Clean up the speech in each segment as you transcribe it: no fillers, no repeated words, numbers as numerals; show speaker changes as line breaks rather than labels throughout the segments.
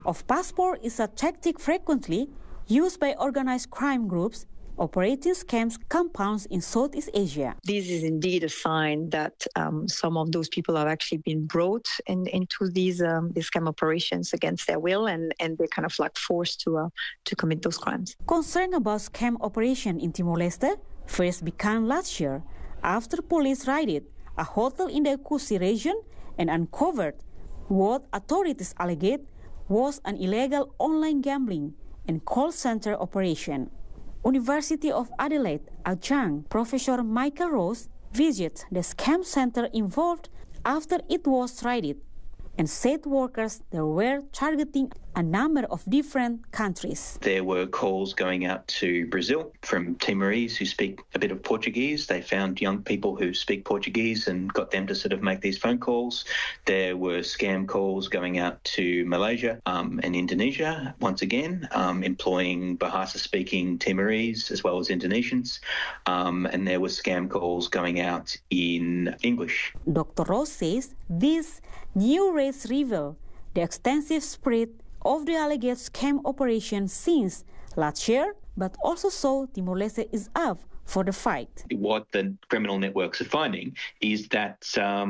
of passport is a tactic frequently used by organized crime groups operating scams compounds in Southeast Asia.
This is indeed a sign that some of those people have actually been brought into these scam operations against their will, and they're kind of like forced to commit those crimes.
Concern about scam operation in Timor-Leste first began last year after police raided a hotel in the Kusi region and uncovered what authorities alleged was an illegal online gambling and call center operation. University of Adelaide adjunct Professor Michael Rose visited the scam center involved after it was raided and said workers there were targeting a number of different countries.
There were calls going out to Brazil from Timorese who speak a bit of Portuguese. They found young people who speak Portuguese and got them to sort of make these phone calls. There were scam calls going out to Malaysia and Indonesia, once again, employing Bahasa-speaking Timorese as well as Indonesians. And there were scam calls going out in English.
Dr. Rose says these new raids reveal the extensive spread of the alleged scam operation since last year, but also so Timor-Leste is up for the fight.
What the criminal networks are finding is that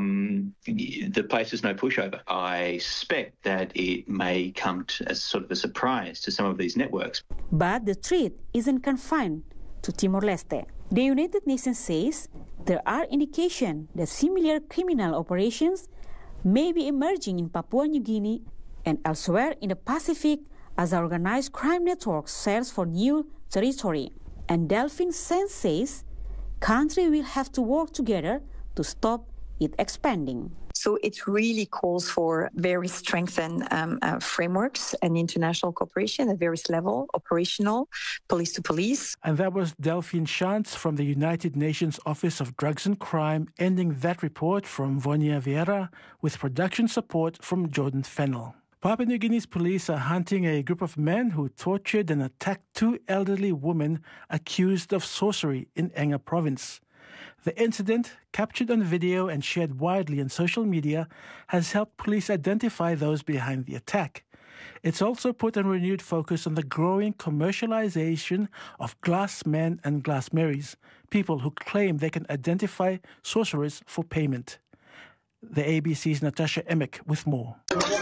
the place is no pushover. I suspect that it may come as sort of a surprise to some of these networks.
But the threat isn't confined to Timor-Leste. The United Nations says there are indications that similar criminal operations may be emerging in Papua New Guinea and elsewhere in the Pacific as organized crime networks search for new territory. And Delphine Sen says countries will have to work together to stop it expanding.
So it really calls for very strengthened frameworks and international cooperation at various levels, operational, police to police.
And that was Delphine Chance from the United Nations Office of Drugs and Crime, ending that report from Vonia Vieira with production support from Jordan Fennell. Papua New Guinea's police are hunting a group of men who tortured and attacked two elderly women accused of sorcery in Enga province. The incident, captured on video and shared widely on social media, has helped police identify those behind the attack. It's also put a renewed focus on the growing commercialization of glass men and glass Marys, people who claim they can identify sorcerers for payment. The ABC's Natasha Emick with more.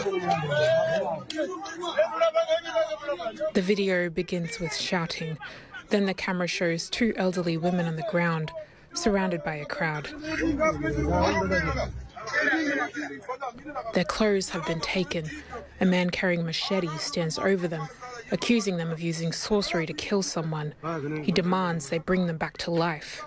The video begins with shouting. Then the camera shows two elderly women on the ground, surrounded by a crowd. Their clothes have been taken. A man carrying a machete stands over them, accusing them of using sorcery to kill someone. He demands they bring them back to life.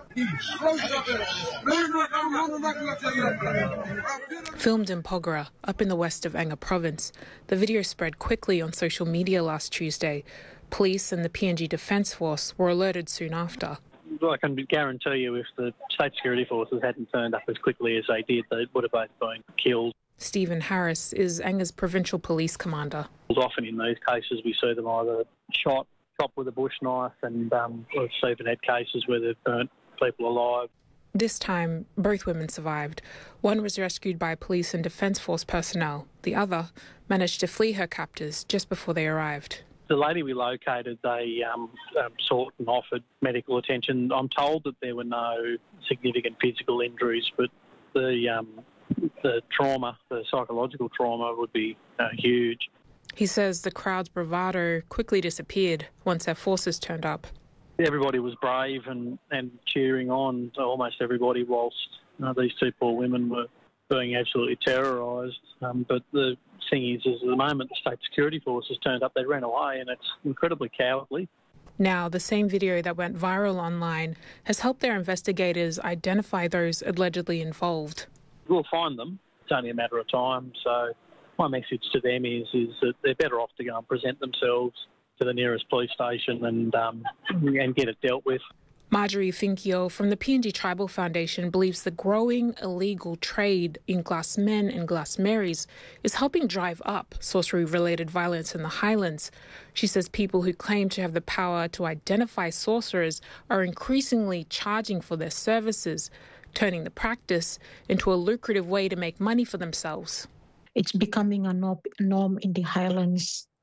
Filmed in Poghera, up in the west of Enga province, the video spread quickly on social media last Tuesday. Police and the PNG Defence Force were alerted soon after.
I can guarantee you if the state security forces hadn't turned up as quickly as they did, they would have both been killed.
Stephen Harris is Enga's provincial police commander.
Often in these cases we see them either shot, chopped with a bush knife, and we've even had cases where they've burnt people alive.
This time, both women survived. One was rescued by police and Defence Force personnel. The other managed to flee her captors just before they arrived.
The lady we located, they sought and offered medical attention. I'm told that there were no significant physical injuries, but the trauma, the psychological trauma would be huge.
He says the crowd's bravado quickly disappeared once their forces turned up.
Everybody was brave and cheering on, almost everybody, whilst these two poor women were being absolutely terrorised. But the thing is at the moment the state security forces turned up, they ran away, and it's incredibly cowardly.
Now, the same video that went viral online has helped their investigators identify those allegedly involved.
We'll find them. It's only a matter of time. So my message to them is that they're better off to go and present themselves to the nearest police station and get it dealt with.
Marjorie Finkio from the PNG Tribal Foundation believes the growing illegal trade in glass men and glass Marys is helping drive up sorcery-related violence in the Highlands. She says people who claim to have the power to identify sorcerers are increasingly charging for their services, turning the practice into a lucrative way to make money for themselves.
It's becoming a norm in the Highlands.